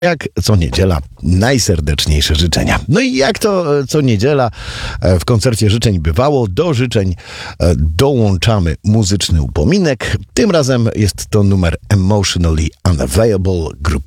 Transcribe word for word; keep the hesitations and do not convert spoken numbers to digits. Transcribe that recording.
Jak co niedziela, najserdeczniejsze życzenia. No i jak to e, co niedziela e, w koncercie życzeń bywało, do życzeń e, dołączamy muzyczny upominek. Tym razem jest to numer Emotionally Unavailable grupy